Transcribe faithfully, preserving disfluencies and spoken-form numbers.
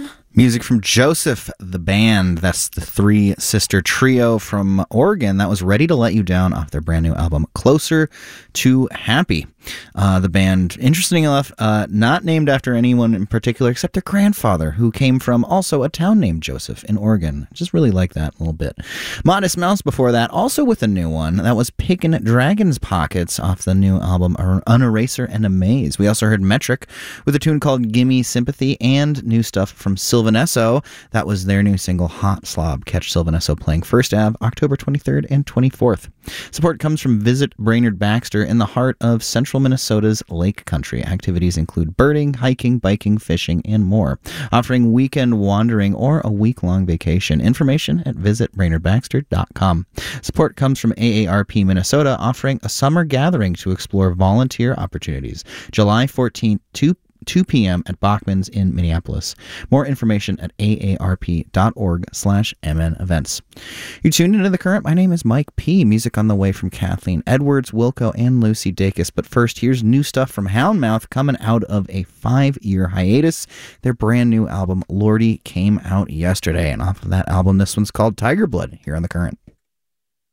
Music from Joseph, the band. That's the three sister trio from Oregon that was Ready to Let You Down off their brand new album, Closer to Happy. Uh, the band, interesting enough, uh, not named after anyone in particular except their grandfather, who came from also a town named Joseph in Oregon. Just really like that a little bit. Modest Mouse before that, also with a new one. That was Pickin' Dragon's Pockets off the new album, Uneraser and Amaze. We also heard Metric with a tune called Gimme Sympathy and new stuff from Sylvanesso. That was their new single, Hot Slob. Catch Sylvanesso playing First Ave October twenty-third and twenty-fourth. Support comes from Visit Brainerd Baxter in the heart of central Minnesota's Lake Country. Activities include birding, hiking, biking, fishing, and more. Offering weekend wandering or a week-long vacation. Information at visit brainerd baxter dot com. Support comes from A A R P Minnesota, offering a summer gathering to explore volunteer opportunities. July fourteenth, two p.m. at Bachman's in Minneapolis. More information at aarp.org slash mn events. You're tuned into The Current. My name is Mike P. Music on the way from Kathleen Edwards, Wilco, and Lucy Dacus. But first, here's new stuff from Houndmouth coming out of a five-year hiatus. Their brand new album, Lordy, came out yesterday. And off of that album, this one's called Tiger Blood here on The Current.